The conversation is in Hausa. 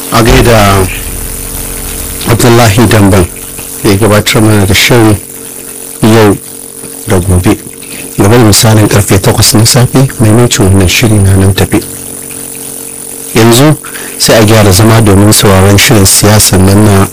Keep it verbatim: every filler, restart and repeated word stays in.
a gaida Abdullahi Damban ya gabatar mana da shirin yau da gobe. Gaba da misalin karfe takwas na safe maimacin wannan shiri na nan tafi. Yanzu sai a gyara zama domin sauraron shirin siyasar nan na